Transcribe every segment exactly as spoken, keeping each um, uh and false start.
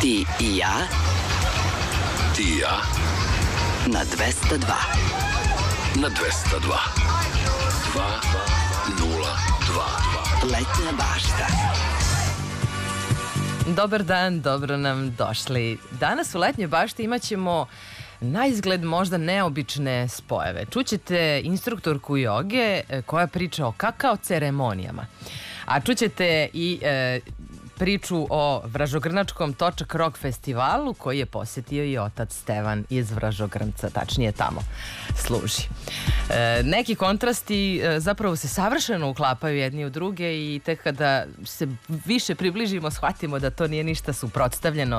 Ti i ja. Ti i ja. Na dvesta dva. Na dvesta dva. Dva, nula, dva. Letnja bašta. Dobar dan, dobro nam došli. Danas u Letnjoj bašti imat ćemo na izgled možda neobične spojeve. Čućete instruktorku joge koja priča o kakao ceremonijama. A čućete i e, priču o Vražogrnačkom točak rock festivalu koji je posjetio i otac Stevan iz Vražogrnca, tačnije tamo služi. E, neki kontrasti e, zapravo se savršeno uklapaju jedni u druge i tek kada se više približimo shvatimo da to nije ništa suprotstavljeno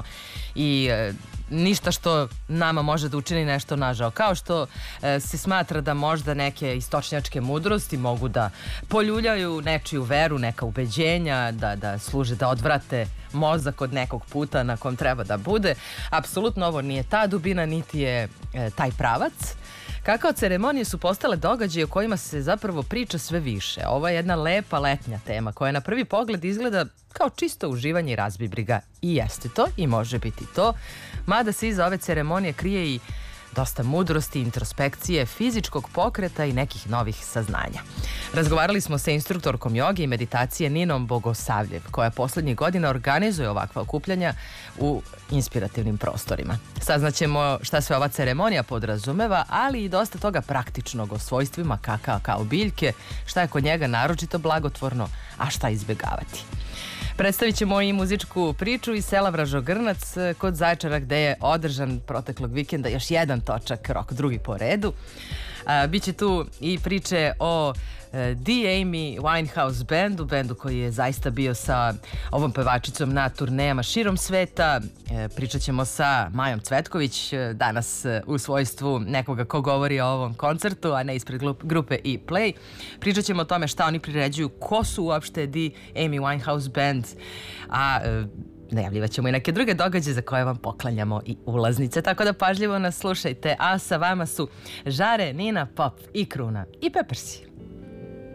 i e, ništa što nama može da učini nešto nažao. Kao što e, se smatra da možda neke istočnjačke mudrosti mogu da poljuljaju nečiju veru, neka ubeđenja, da, da služe da odvrate mozak od nekog puta na kom treba da bude. Apsolutno ovo nije ta dubina, niti je e, taj pravac. Kakao ceremonije su postale događaje o kojima se zapravo priča sve više. Ovo je jedna lepa letnja tema koja na prvi pogled izgleda kao čisto uživanje i razbibriga. I jeste to i može biti to, mada se iza ove ceremonije krije i dosta mudrosti, introspekcije, fizičkog pokreta i nekih novih saznanja. Razgovarali smo sa instruktorkom joge i meditacije Ninom Bogosavljev, koja poslednjih godina organizuje ovakva okupljanja u inspirativnim prostorima. Saznaćemo šta sve ova ceremonija podrazumeva, ali i dosta toga praktičnog o svojstvima kakao kao biljke, šta je kod njega naročito blagotvorno, a šta izbjegavati. Predstavit ćemo i muzičku priču iz sela Vražogrnac kod Zaječara gde je održan proteklog vikenda još jedan točak rock, drugi po redu. Biće tu i priče o The Amy Winehouse bandu, bendu koji je zaista bio sa ovom pevačicom na turnejama širom sveta. Pričat ćemo sa Majom Cvetković danas u svojstvu nekoga ko govori o ovom koncertu, a ne ispred grupe E-Play. Pričat ćemo o tome šta oni priređuju, ko su uopšte The Amy Winehouse band, a najavljivat ćemo i neke druge događaje za koje vam poklanjamo i ulaznice, tako da pažljivo nas slušajte. A sa vama su Žare, Nina, Pop i Kruna i Peppersi.